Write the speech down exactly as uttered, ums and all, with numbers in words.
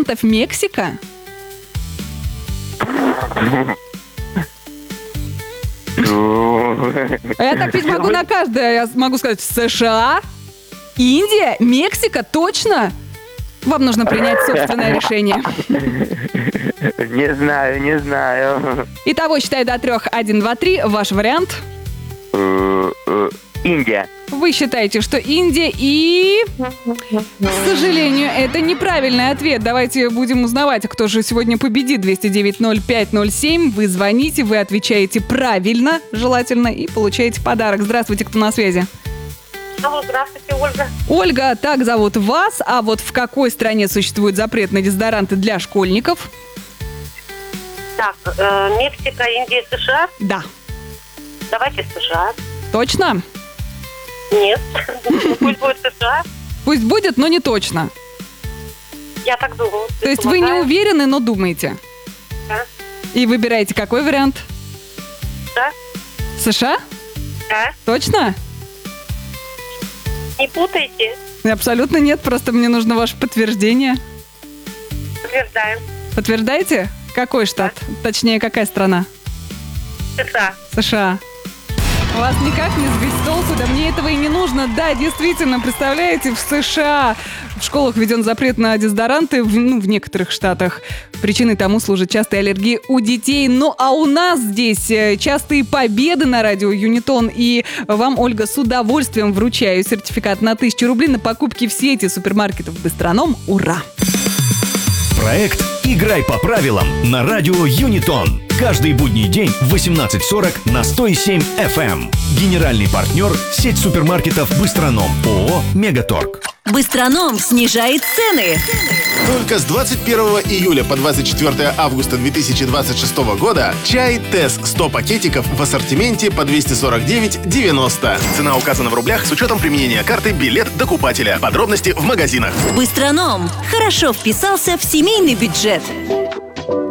вариантов Мексика? Я так ведь могу на каждое. Я могу сказать США, Индия, Мексика, точно? Вам нужно принять собственное решение. Не знаю, не знаю. Итого, считай до трех. Один, два, три. Ваш вариант? Индия. Вы считаете, что Индия, и... К сожалению, это неправильный ответ. Давайте будем узнавать, кто же сегодня победит. двести девять ноль пять ноль семь. Вы звоните, вы отвечаете правильно, желательно, и получаете подарок. Здравствуйте, кто на связи? Алло, здравствуйте, Ольга. Ольга, так зовут вас. А вот в какой стране существует запрет на дезодоранты для школьников? Так, э, Мексика, Индия, США? Да. Давайте США. Точно? Нет. Пусть будет США. Пусть будет, но не точно. Я так думаю. То есть вы не уверены, но думаете? Да. И выбираете какой вариант? Да. США? Да. Точно? Не путайте. Абсолютно нет, просто мне нужно ваше подтверждение. Подтверждаем. Подтверждаете? Какой штат? Точнее, какая страна? США. США. Вас никак не сбить с толку, да мне этого и не нужно. Да, действительно, представляете, в США в школах введен запрет на дезодоранты, в, ну, в некоторых штатах. Причиной тому служит частая аллергия у детей. Ну, а у нас здесь частые победы на радио Юнитон. И вам, Ольга, с удовольствием вручаю сертификат на тысячу рублей на покупки в сети супермаркетов «Быстроном». Ура! Проект «Играй по правилам» на радио Юнитон. Каждый будний день в восемнадцать сорок на сто семь эф эм. Генеральный партнер – сеть супермаркетов «Быстроном». ООО «Мегаторг». «Быстроном» снижает цены. Только с двадцать первого июля по двадцать четвёртое августа две тысячи двадцать шестого года чай Тесс сто пакетиков в ассортименте по двести сорок девять девяносто. Цена указана в рублях с учетом применения карты «Билет докупателя». Подробности в магазинах. «Быстроном» хорошо вписался в семейный бюджет.